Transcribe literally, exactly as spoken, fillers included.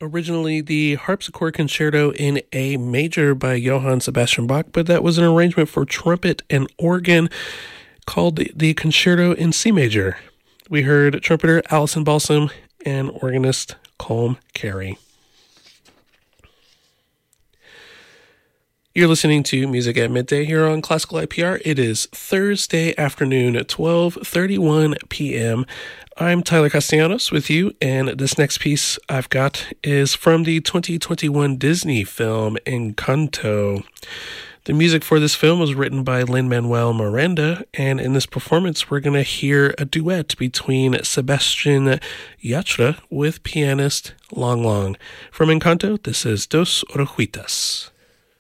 Originally the harpsichord concerto in A major by Johann Sebastian Bach, but that was an arrangement for trumpet and organ called the, the Concerto in C major. We heard trumpeter Alison Balsam and organist Colm Carey. You're listening to Music at Midday here on Classical I P R. It is Thursday afternoon at twelve thirty-one p.m. I'm Tyler Castellanos with you, and this next piece I've got is from the twenty twenty-one Disney film Encanto. The music for this film was written by Lin-Manuel Miranda, and in this performance we're going to hear a duet between Sebastian Yatra with pianist Lang Lang. From Encanto, this is Dos Orejitas.